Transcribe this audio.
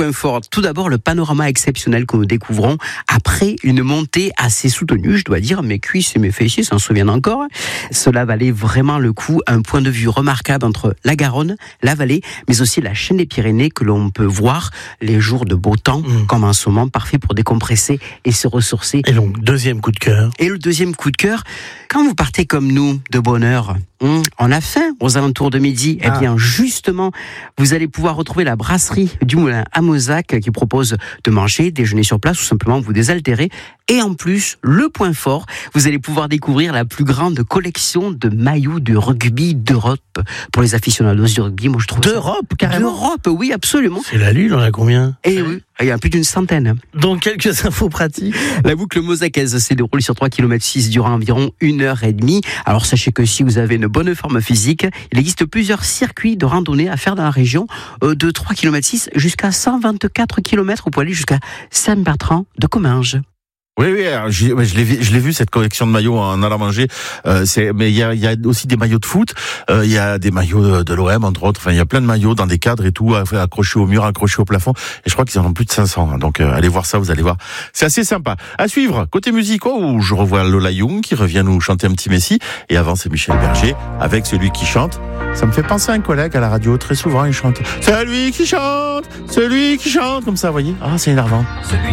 points forts. Tout d'abord, le panorama exceptionnel que nous découvrons après une montée assez soutenue, je dois dire. Mes cuisses et mes fessiers s'en souviennent encore. Cela valait vraiment le coup. Un point de vue remarquable entre la Garonne, la vallée, mais aussi la chaîne des Pyrénées que l'on peut voir les jours de beau temps, comme en ce moment, parfait pour décompresser et se ressourcer. Et donc, deuxième coup de cœur. Et le deuxième coup de cœur, quand vous partez comme nous, de bonne heure, on a faim aux alentours de midi. Eh bien, justement, vous allez pouvoir retrouver la brasserie du Moulin à Mozac qui propose de manger, déjeuner sur place ou simplement vous désaltérer. Et en plus, le point fort, vous allez pouvoir découvrir la plus grande collection de maillots de rugby d'Europe. Pour les aficionados du rugby, moi je trouve d'Europe, carrément. D'Europe, oui, absolument. C'est la lune, on a combien? Et oui, il y a plus d'une centaine. Donc, quelques infos pratiques. La boucle mozacaise se déroule sur 3,6 km durant environ 1h30. Alors, sachez que si vous avez une bonne forme physique, il existe plusieurs circuits de randonnée à faire dans la région de 3,6 km jusqu'à 124 km. Vous pouvez aller jusqu'à Saint-Bertrand de Comminges. Oui, alors, je l'ai vu cette collection de maillots en allant manger. Mais il y a aussi des maillots de foot. Il y a des maillots de l'OM entre autres. Enfin, il y a plein de maillots dans des cadres et tout, accrochés au mur, accrochés au plafond. Et je crois qu'ils en ont plus de 500. Donc allez voir ça, vous allez voir. C'est assez sympa. À suivre côté musique, où je revois Lola Young qui revient nous chanter un petit Messi. Et avant c'est Michel Berger avec celui qui chante. Ça me fait penser à un collègue à la radio. Très souvent il chante. Celui qui chante, comme ça, vous voyez. Ah, c'est énervant.